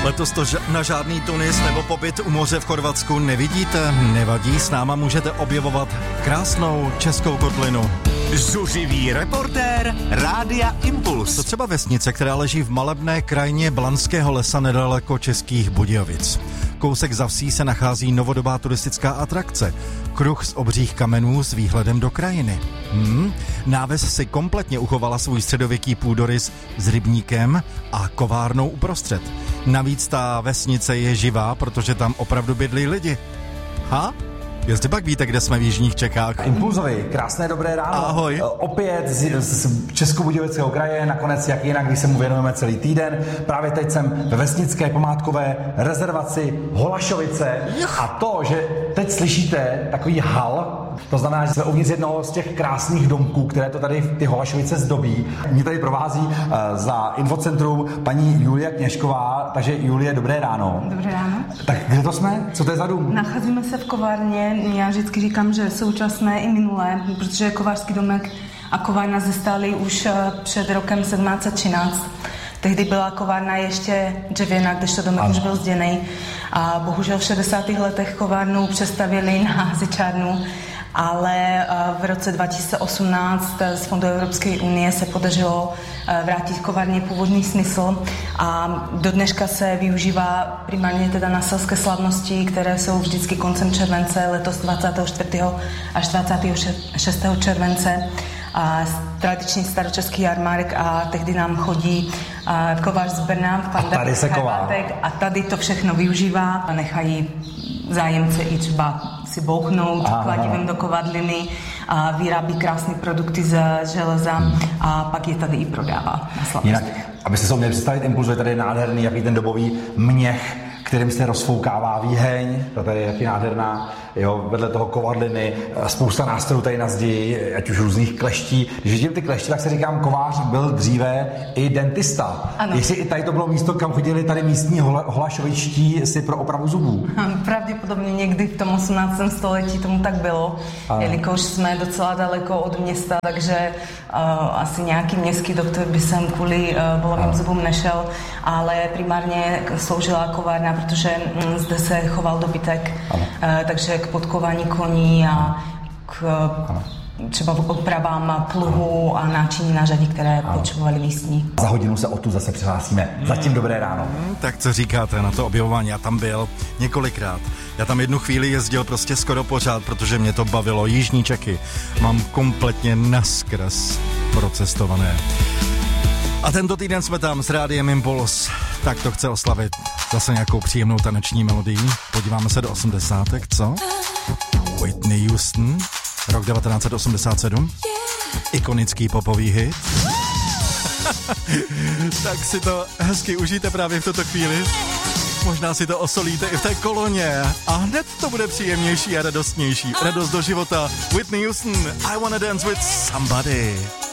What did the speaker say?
Letos to na žádný Tunis nebo pobyt u moře v Chorvatsku nevidíte? Nevadí, s náma můžete objevovat krásnou českou kotlinu. Zuřivý reportér Rádia Impuls. To třeba vesnice, která leží v malebné krajině Blanského lesa nedaleko Českých Budějovic. Kousek za vsí se nachází novodobá turistická atrakce. Kruh z obřích kamenů s výhledem do krajiny. Náves si kompletně uchovala svůj středověký půdorys s rybníkem a kovárnou uprostřed. Navíc ta vesnice je živá, protože tam opravdu bydlí lidi. Jestli pak víte, kde jsme v jižních Čechách. Impulzovi, krásné dobré ráno. Ahoj. Opět z Českobudějovického kraje, nakonec jak jinak, když se mu věnujeme celý týden. Právě teď jsem ve vesnické památkové rezervaci Holašovice a to, že teď slyšíte takový hal, to znamená, že jsme uvnitř jednoho z těch krásných domků, které to tady ty Holašovice zdobí. Mě tady provází za infocentrum paní Julie Kněžková, takže Julie, dobré ráno. Dobré ráno. Tak kde to jsme? Co to je za dům? Nacházíme se v kovárně. Já vždycky říkám, že současné i minulé, protože kovářský domek a kovárna zůstaly už před rokem 1713. Tehdy byla kovárna ještě dřevěná, když to domek už byl zděnej. A bohužel v 60. letech kovárnu přestavěli na hasičárnu, ale v roce 2018 z Fondu Evropské unie se podařilo vrátit kovárně původní smysl a do dneška se využívá primárně teda na selské slavnosti, které jsou vždycky koncem července, letos 24. až 26. července. Tradiční staročeský jarmark a tehdy nám chodí kovář z Brna, pan tady se ková. A tady to všechno využívá a nechají zájemce i třeba si bouchnout kladivem do kovadliny a vyrábí krásné produkty z železa a pak je tady i prodává na slavnosti. Jinak, abyste se uměli představit, Impulzu je tady nádherný, jaký ten dobový měch, kterým se rozfoukává výheň, to tady je jaký nádherná, jo, vedle toho kovadliny, spousta nástrojů tady na zdi, ať už různých kleští. Když vidím ty kleště, tak se říkám, kovář byl dříve i dentista. Ano. Jestli i tady to bylo místo, kam chodili tady místní holašovičtí si pro opravu zubů. Pravděpodobně někdy v tom 18. století tomu tak bylo, jelikož jsme docela daleko od města, takže asi nějaký městský doktor by sem kvůli bolavým zubům nešel, ale primárně sloužila kovárna, protože zde se choval dobytek, takže k podkování koní a k třeba opravám pluhu a náčiní na řadě, které potřebovali místní. Za hodinu se odtud zase přihlásíme. Zatím dobré ráno. Tak co říkáte na to objevování? Já tam byl několikrát. Já tam jednu chvíli jezdil prostě skoro pořád, protože mě to bavilo. Jižní Čechy mám kompletně naskrz procestované. A tento týden jsme tam s Rádiem Impuls. Tak to chce oslavit zase nějakou příjemnou taneční melodii. Podíváme se do 80, co? Whitney Houston, rok 1987. Ikonický popový hit. Tak si to hezky užijte právě v tuto chvíli. Možná si to osolíte i v té koloně a hned to bude příjemnější a radostnější. Radost do života. Whitney Houston, I Wanna Dance With Somebody.